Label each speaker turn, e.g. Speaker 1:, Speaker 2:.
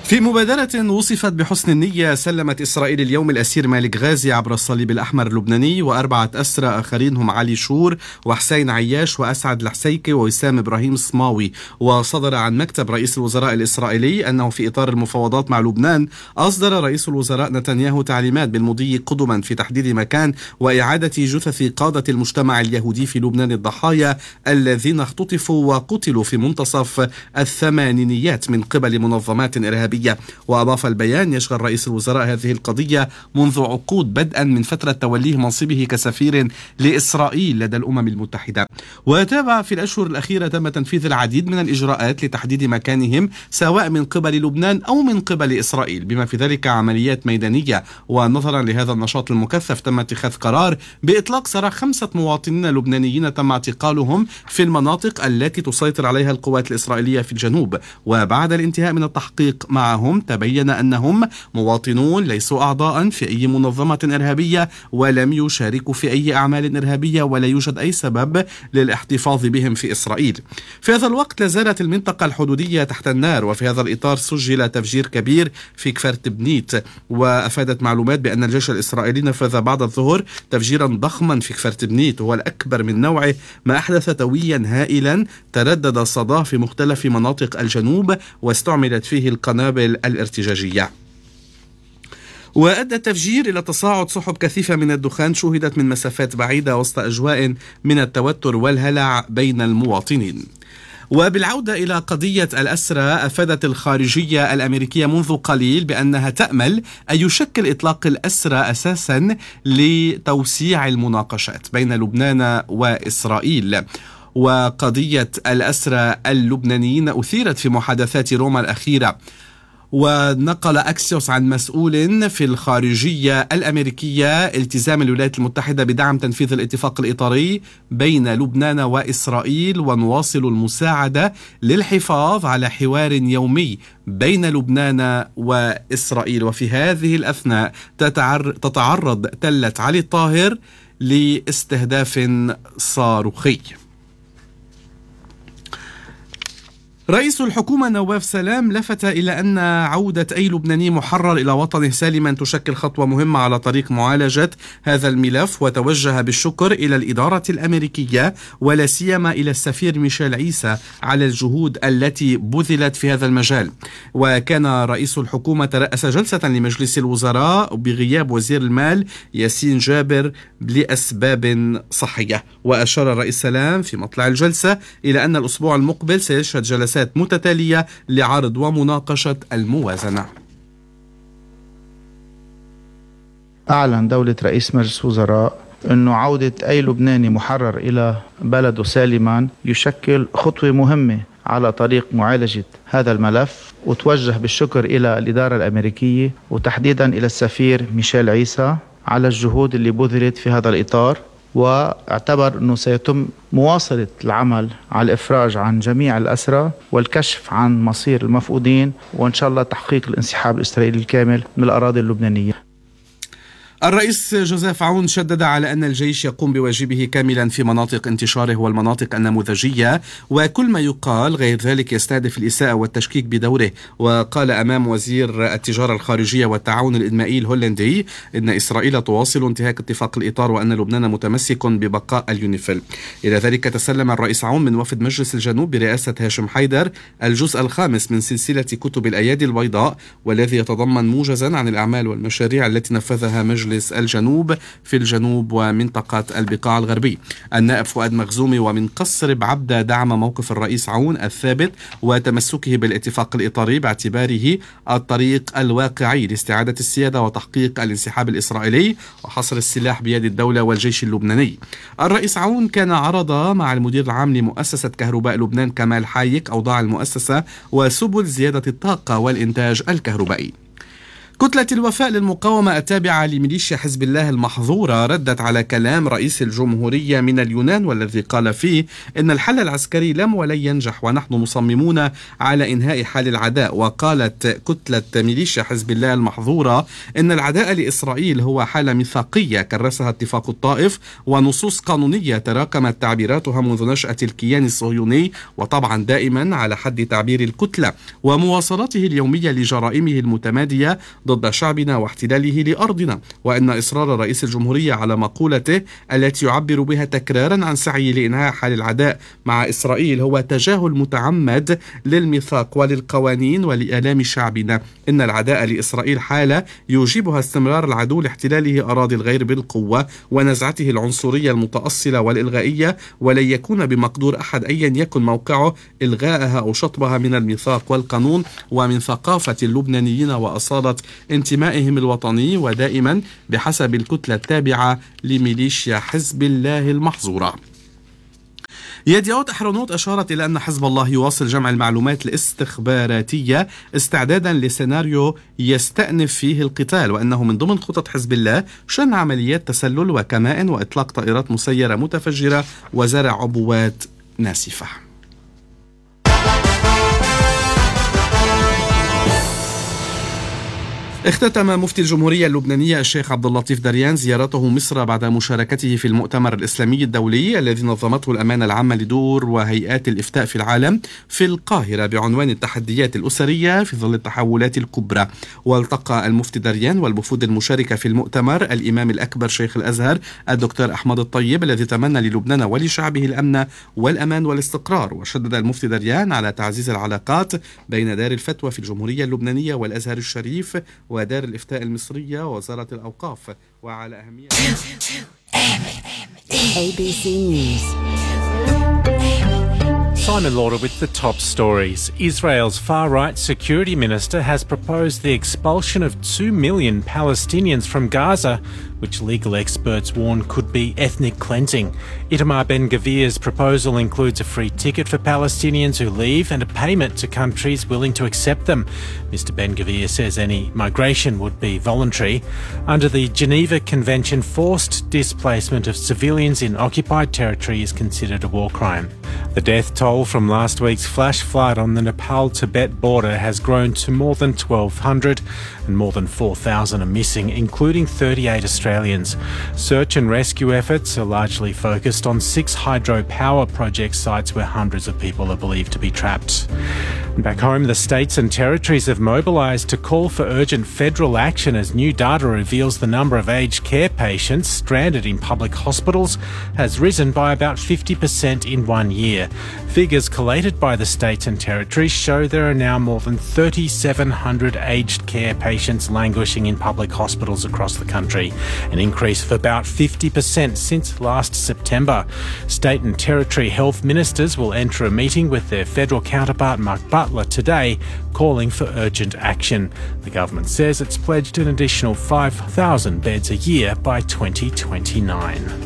Speaker 1: في مبادرة وصفت بحسن النية، سلمت إسرائيل اليوم الأسير مالك غازي عبر الصليب الأحمر اللبناني وأربعة أسرى آخرين هم علي شور وحسين عياش وأسعد الحسيكي ووسام إبراهيم الصماوي. وصدر عن مكتب رئيس الوزراء الإسرائيلي أنه في إطار المفاوضات مع لبنان أصدر رئيس الوزراء نتنياهو تعليمات بالمضي قدما في تحديد مكان وإعادة جثث قادة المجتمع اليهودي في لبنان الضحايا الذين اختطفوا وقتلوا في منتصف الثمانينيات من قبل منظمات إرهابية. وأضاف البيان: يشغل رئيس الوزراء هذه القضية منذ عقود بدءا من فترة توليه منصبه كسفير لإسرائيل لدى الأمم المتحدة. وتابع: في الأشهر الأخيرة تم تنفيذ العديد من الإجراءات لتحديد مكانهم سواء من قبل لبنان أو من قبل إسرائيل، بما في ذلك عمليات ميدانية. ونظرا لهذا النشاط المكثف تم اتخاذ قرار بإطلاق سراح 5 مواطنين لبنانيين تم اعتقالهم في المناطق التي تسيطر عليها القوات الإسرائيلية في الجنوب. وبعد الانتهاء من التحقيق معهم تبين أنهم مواطنون ليسوا أعضاء في أي منظمة إرهابية ولم يشاركوا في أي أعمال إرهابية، ولا يوجد أي سبب للاحتفاظ بهم في إسرائيل. في هذا الوقت لا زالت المنطقة الحدودية تحت النار، وفي هذا الإطار سجل تفجير كبير في كفر تبنيت. وأفادت معلومات بأن الجيش الإسرائيلي نفذ بعد الظهر تفجيرا ضخما في كفر تبنيت وهو الأكبر من نوعه، ما أحدث تويا هائلا تردد صداه في مختلف مناطق الجنوب واستعملت فيه القنابل الارتجاجية. وأدى التفجير إلى تصاعد سحب كثيفة من الدخان شوهدت من مسافات بعيدة وسط أجواء من التوتر والهلع بين المواطنين. وبالعودة إلى قضية الأسرى، أفادت الخارجية الأمريكية منذ قليل بأنها تأمل أن يشكل إطلاق الأسرى أساسا لتوسيع المناقشات بين لبنان وإسرائيل. وقضية الأسرى اللبنانيين أثيرت في محادثات روما الأخيرة. ونقل أكسيوس عن مسؤول في الخارجية الأمريكية التزام الولايات المتحدة بدعم تنفيذ الاتفاق الإطاري بين لبنان وإسرائيل، ونواصل المساعدة للحفاظ على حوار يومي بين لبنان وإسرائيل. وفي هذه الأثناء تتعرض تلة علي الطاهر لاستهداف صاروخي. رئيس الحكومة نواف سلام لفت إلى أن عودة أي لبناني محرر إلى وطنه سالما تشكل خطوة مهمة على طريق معالجة هذا الملف، وتوجه بالشكر إلى الإدارة الأمريكية ولا سيما إلى السفير ميشيل عيسى على الجهود التي بذلت في هذا المجال. وكان رئيس الحكومة رأس جلسة لمجلس الوزراء بغياب وزير المال ياسين جابر لأسباب صحية. وأشار الرئيس سلام في مطلع الجلسة إلى أن الأسبوع المقبل سيشهد جلسات متتالية لعرض ومناقشة الموازنة.
Speaker 2: أعلن دولة رئيس مجلس وزراء أنه عودة أي لبناني محرر إلى بلده سالما يشكل خطوة مهمة على طريق معالجة هذا الملف، وتوجه بالشكر إلى الإدارة الأمريكية وتحديدا إلى السفير ميشيل عيسى على الجهود اللي بذلت في هذا الإطار. واعتبر أنه سيتم مواصلة العمل على الإفراج عن جميع الأسرى والكشف عن مصير المفقودين، وإن شاء الله تحقيق الانسحاب الإسرائيلي الكامل من الأراضي اللبنانية.
Speaker 1: الرئيس جوزيف عون شدد على أن الجيش يقوم بواجبه كاملا في مناطق انتشاره والمناطق النموذجية، وكل ما يقال غير ذلك يستهدف الإساءة والتشكيك بدوره. وقال أمام وزير التجارة الخارجية والتعاون الإنمائي الهولندي إن إسرائيل تواصل انتهاك اتفاق الإطار وأن لبنان متمسك ببقاء اليونيفيل. إلى ذلك تسلم الرئيس عون من وفد مجلس الجنوب برئاسة هاشم حيدر الجزء الخامس من سلسلة كتب الأيادي البيضاء، والذي يتضمن موجزا عن الأعمال والمشاريع التي نفذها مجلس الجنوب في الجنوب ومنطقة البقاع الغربي. النائب فؤاد مخزومي ومن قصر بعبدة دعم موقف الرئيس عون الثابت وتمسكه بالاتفاق الإطاري باعتباره الطريق الواقعي لاستعادة السيادة وتحقيق الانسحاب الإسرائيلي وحصر السلاح بيد الدولة والجيش اللبناني. الرئيس عون كان عرض مع المدير العام لمؤسسة كهرباء لبنان كمال حايك أوضاع المؤسسة وسبل زيادة الطاقة والإنتاج الكهربائي. كتلة الوفاء للمقاومة التابعة لميليشيا حزب الله المحظورة ردت على كلام رئيس الجمهورية من اليونان، والذي قال فيه إن الحل العسكري لم ولن ينجح ونحن مصممون على إنهاء حال العداء. وقالت كتلة ميليشيا حزب الله المحظورة إن العداء لإسرائيل هو حالة ميثاقية كرسها اتفاق الطائف ونصوص قانونية تراكمت تعبيراتها منذ نشأة الكيان الصهيوني، وطبعا دائما على حد تعبير الكتلة ومواصلته اليومية لجرائمه المتمادية ضد شعبنا واحتلاله لأرضنا. وأن إصرار رئيس الجمهورية على مقولته التي يعبر بها تكرارا عن سعيه لإنهاء حال العداء مع إسرائيل هو تجاهل متعمد للميثاق وللقوانين ولآلام شعبنا. إن العداء لإسرائيل حالة يوجبها استمرار العدو لاحتلاله أراضي الغير بالقوة ونزعته العنصرية المتأصلة والإلغائية، ولن يكون بمقدور أحد أيا يكن موقعه إلغائها أو شطبها من الميثاق والقانون ومن ثقافة اللبنانيين وأصالة انتمائهم الوطني، ودائما بحسب الكتلة التابعة لميليشيا حزب الله المحظورة. يدعوت أحرنوت أشارت إلى أن حزب الله يواصل جمع المعلومات الاستخباراتية استعدادا لسيناريو يستأنف فيه القتال، وأنه من ضمن خطط حزب الله شن عمليات تسلل وكمائن وإطلاق طائرات مسيرة متفجرة وزرع عبوات ناسفة. اختتم مفتي الجمهورية اللبنانية الشيخ عبد اللطيف دريان زيارته مصر بعد مشاركته في المؤتمر الإسلامي الدولي الذي نظمته الأمانة العامة لدور وهيئات الإفتاء في العالم في القاهرة بعنوان التحديات الأسرية في ظل التحولات الكبرى. والتقى المفتي دريان والوفود المشاركة في المؤتمر الإمام الأكبر شيخ الأزهر الدكتور أحمد الطيب الذي تمنى للبنان ولشعبه الأمن والأمان والاستقرار. وشدد المفتي دريان على تعزيز العلاقات بين دار الفتوى في الجمهورية اللبنانية والأزهر الشريف ودار الإفتاء المصرية ووزارة الأوقاف وعلى أهمية
Speaker 3: ABC News.
Speaker 4: Simon Lauder with the top stories. Israel's far-right security minister has proposed the expulsion of 2 million Palestinians from Gaza, which legal experts warn could be ethnic cleansing. Itamar Ben-Gvir's proposal includes a free ticket for Palestinians who leave and a payment to countries willing to accept them. Mr. Ben-Gvir says any migration would be voluntary. Under the Geneva Convention, forced displacement of civilians in occupied territory is considered a war crime. The death toll from last week's flash flood on the Nepal-Tibet border has grown to more than 1,200 and more than 4,000 are missing, including 38 Australians. Search and rescue efforts are largely focused on 6 hydropower project sites where hundreds of people are believed to be trapped. And back home, the states and territories have mobilised to call for urgent federal action as new data reveals the number of aged care patients stranded in public hospitals has risen by about 50% in 1 year. Figures collated by the states and territories show there are now more than 3,700 aged care patients languishing in public hospitals across the country, an increase of about 50% since last September. State and territory health ministers will enter a meeting with their federal counterpart Mark Butler today, calling for urgent action. The government says it's pledged an additional 5,000 beds a year by 2029.